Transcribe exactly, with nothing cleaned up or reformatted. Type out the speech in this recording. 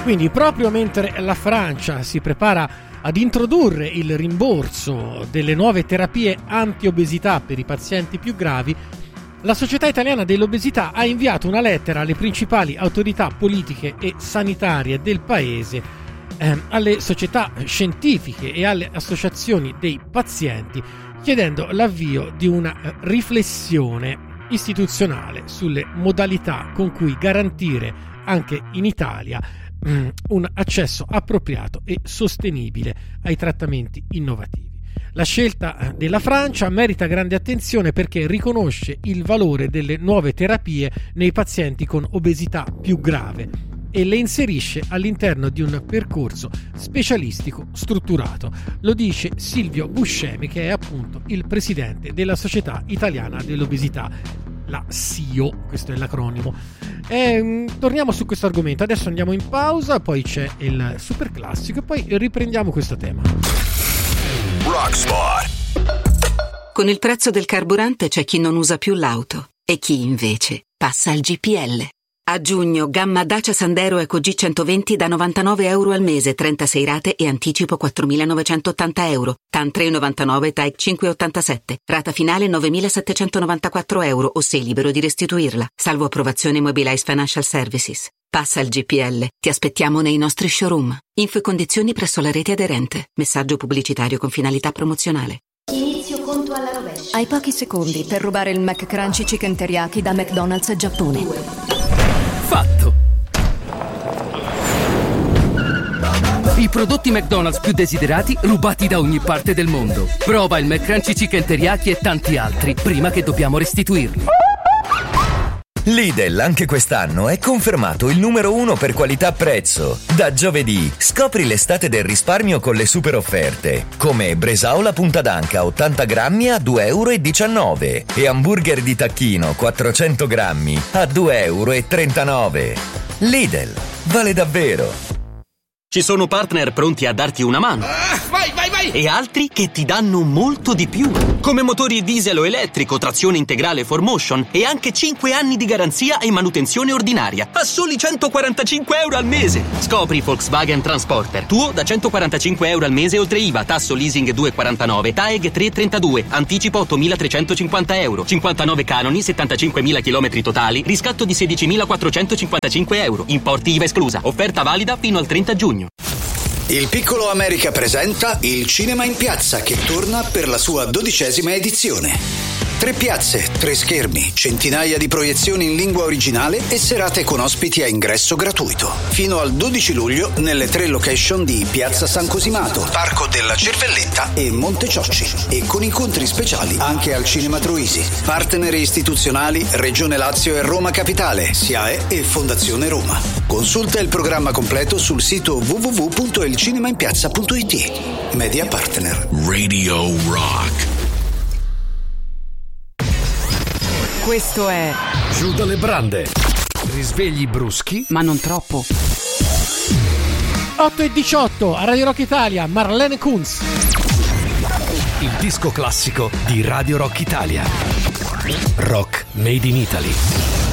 Quindi proprio mentre la Francia si prepara ad introdurre il rimborso delle nuove terapie anti-obesità per i pazienti più gravi, la Società Italiana dell'Obesità ha inviato una lettera alle principali autorità politiche e sanitarie del paese, ehm, alle società scientifiche e alle associazioni dei pazienti, chiedendo l'avvio di una riflessione istituzionale sulle modalità con cui garantire anche in Italia mh, un accesso appropriato e sostenibile ai trattamenti innovativi. La scelta della Francia merita grande attenzione perché riconosce il valore delle nuove terapie nei pazienti con obesità più grave e le inserisce all'interno di un percorso specialistico strutturato. Lo dice Silvio Buscemi, che è appunto il presidente della Società Italiana dell'Obesità, la S I O, questo è l'acronimo. E, torniamo su questo argomento, adesso andiamo in pausa, poi c'è il super classico e poi riprendiamo questo tema. Rockspot. Con il prezzo del carburante c'è chi non usa più l'auto e chi invece passa al G P L. A giugno gamma Dacia Sandero Eco G centoventi da novantanove euro al mese, trentasei rate e anticipo quattromilanovecentottanta euro. T A N tre virgola novantanove, T A E cinque virgola ottantasette. Rata finale novemilasettecentonovantaquattro euro o sei libero di restituirla. Salvo approvazione Mobilize Financial Services. Passa al G P L. Ti aspettiamo nei nostri showroom. Info e condizioni presso la rete aderente. Messaggio pubblicitario con finalità promozionale. Inizio conto alla rovescia. Hai pochi secondi per rubare il McCrunchy Chicken Teriyaki da McDonald's Giappone. Fatto! I prodotti McDonald's più desiderati rubati da ogni parte del mondo. Prova il McCrunchy Chicken Teriyaki e tanti altri prima che dobbiamo restituirli. Lidl anche quest'anno è confermato il numero uno per qualità-prezzo. Da giovedì scopri l'estate del risparmio con le super offerte, come bresaola punta d'anca ottanta grammi a due e diciannove euro e hamburger di tacchino quattrocento grammi a due e trentanove euro. Lidl, vale davvero. Ci sono partner pronti a darti una mano. Ah, vai, vai, vai! E altri che ti danno molto di più. Come motori diesel o elettrico, trazione integrale four motion e anche cinque anni di garanzia e manutenzione ordinaria. A soli centoquarantacinque euro al mese. Scopri Volkswagen Transporter. Tuo da centoquarantacinque euro al mese oltre I V A, tasso leasing due virgola quarantanove, T A E G tre virgola trentadue, anticipo ottomilatrecentocinquanta euro, cinquantanove canoni, settantacinquemila chilometri totali, riscatto di sedicimilaquattrocentocinquantacinque euro. Importi I V A esclusa. Offerta valida fino al trenta giugno. Il Piccolo America presenta il Cinema in Piazza, che torna per la sua dodicesima edizione. Tre piazze, tre schermi, centinaia di proiezioni in lingua originale e serate con ospiti a ingresso gratuito. Fino al dodici luglio nelle tre location di Piazza San Cosimato, Parco della Cervelletta e Monte Ciocci. E con incontri speciali anche al Cinema Troisi. Partner istituzionali Regione Lazio e Roma Capitale, S I A E e Fondazione Roma. Consulta il programma completo sul sito w w w punto il cinema in piazza punto i t. Media Partner Radio Rock. Questo è Giù dalle brande. Risvegli bruschi, ma non troppo. otto e diciotto a Radio Rock Italia, Marlene Kunz. Il disco classico di Radio Rock Italia. Rock Made in Italy.